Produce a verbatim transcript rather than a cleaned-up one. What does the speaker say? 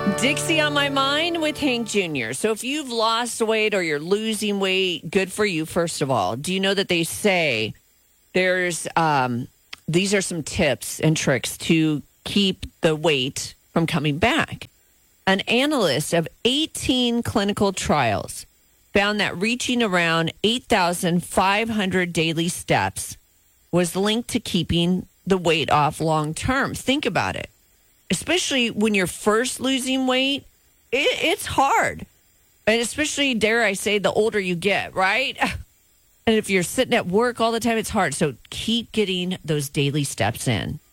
Dixie on my mind with Hank Junior So if you've lost weight or you're losing weight, good for you, first of all. Do you know that they say there's um, these are some tips and tricks to keep the weight from coming back? An analyst of eighteen clinical trials found that reaching around eight thousand five hundred daily steps was linked to keeping the weight off long term. Think about it. Especially when you're first losing weight, it, it's hard. And especially, dare I say, the older you get, right? And if you're sitting at work all the time, it's hard. So keep getting those daily steps in.